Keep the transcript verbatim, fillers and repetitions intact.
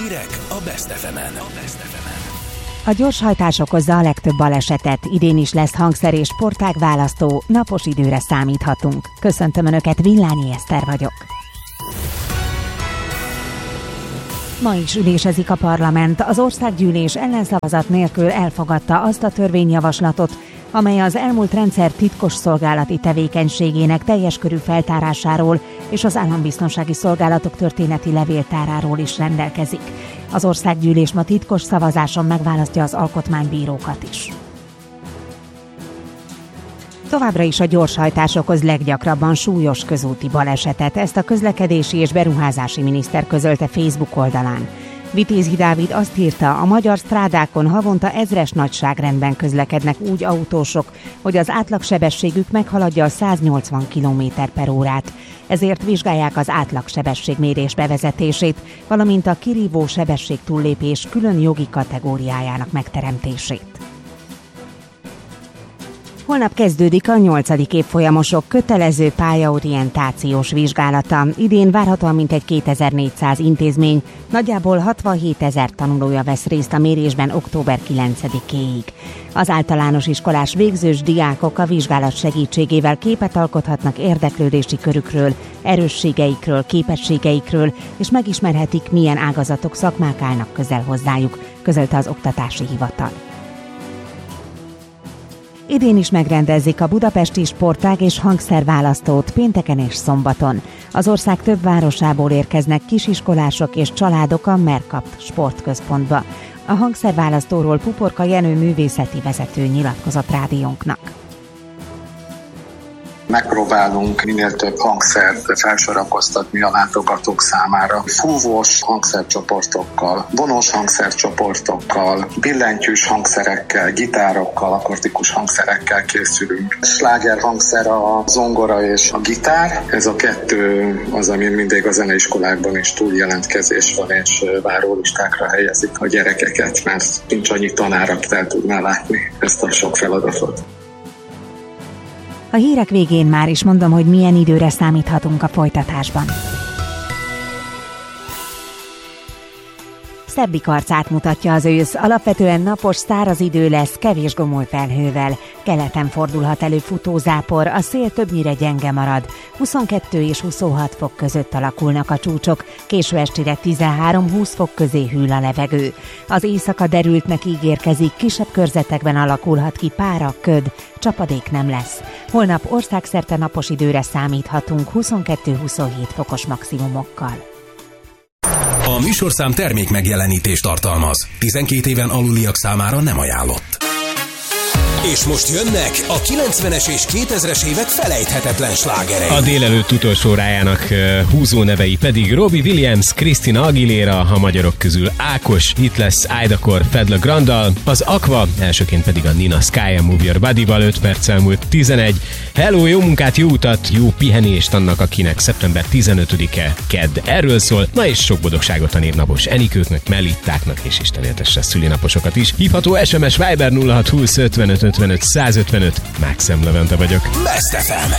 Hírek a Best ef emen. A gyorshajtás okozza a legtöbb balesetet. Idén is lesz hangszer és sportág választó, napos időre számíthatunk. Köszöntöm Önöket, Villányi Eszter vagyok. Ma is ülésezik a parlament. Az országgyűlés ellenszavazat nélkül elfogadta azt a törvényjavaslatot, amely az elmúlt rendszer titkosszolgálati tevékenységének teljes körű feltárásáról és az állambiztonsági szolgálatok történeti levéltáráról is rendelkezik. Az országgyűlés ma titkos szavazáson megválasztja az alkotmánybírókat is. Továbbra is a gyorshajtás okoz leggyakrabban súlyos közúti balesetet. Ezt a közlekedési és beruházási miniszter közölte Facebook oldalán. Vitézi Dávid azt írta, a magyar strádákon havonta ezres nagyságrendben közlekednek úgy autósok, hogy az átlagsebességük meghaladja a száznyolcvan kilométer per órát. Ezért vizsgálják az átlagsebességmérés bevezetését, valamint a kirívó sebességtúllépés külön jogi kategóriájának megteremtését. Holnap kezdődik a nyolcadik évfolyamosok kötelező pályaorientációs vizsgálata. Idén várhatóan mintegy kétezer-négyszáz intézmény, nagyjából hatvanhétezer tanulója vesz részt a mérésben október kilencedikéig. Az általános iskolás végzős diákok a vizsgálat segítségével képet alkothatnak érdeklődési körükről, erősségeikről, képességeikről, és megismerhetik, milyen ágazatok, szakmák állnak közel hozzájuk, közölte az Oktatási Hivatal. Idén is megrendezik a budapesti sportág és hangszerválasztót pénteken és szombaton. Az ország több városából érkeznek kisiskolások és családok a Mercapt sportközpontba. A hangszerválasztóról Puporka Jenő művészeti vezető nyilatkozott rádiónknak. Megpróbálunk minél több hangszert felsorakoztatni a látogatók számára. Fúvós hangszercsoportokkal, vonós hangszercsoportokkal, billentyűs hangszerekkel, gitárokkal, akusztikus hangszerekkel készülünk. Sláger hangszer a zongora és a gitár. Ez a kettő az, ami mindig a zeneiskolákban is túljelentkezés van, és várólistákra helyezik a gyerekeket, mert nincs annyi tanár, akit el tudná látni ezt a sok feladatot. A hírek végén már is mondom, hogy milyen időre számíthatunk a folytatásban. Szebbik arcát mutatja az ősz, alapvetően napos, száraz idő lesz, kevés gomoly felhővel. Keleten fordulhat elő futózápor, a szél többnyire gyenge marad. huszonkettő és huszonhat fok között alakulnak a csúcsok, késő estére tizenhárom-húsz fok közé hűl a levegő. Az éjszaka derültnek ígérkezik, kisebb körzetekben alakulhat ki pára, köd, csapadék nem lesz. Holnap országszerte napos időre számíthatunk huszonkettő-huszonhét fokos maximumokkal. A műsorszám termék megjelenítést tartalmaz. tizenkét éven aluliak számára nem ajánlott. És most jönnek a kilencvenes és kétezres évek felejthetetlen slágerei. A délelőtt utolsó órájának húzó nevei pedig Robbie Williams, Christina Aguilera, a magyarok közül Ákos, itt lesz Aidakor Fedla Grandal, az Aqua, elsőként pedig a Nina Sky Move Your Body-val, öt perc elmúlt tizenegy. Hello, jó munkát, jó utat, jó pihenést annak, akinek szeptember tizenötödike kedd. Erről szól, na és sok boldogságot a névnapos Enikőknek, Melittáknak, és Isten éltesse szülinaposokat is. Hívható es em es Viber nulla hat húsz ötvenöt ötvenöt százötvenöt. Mákszem Levente vagyok. Best ef em.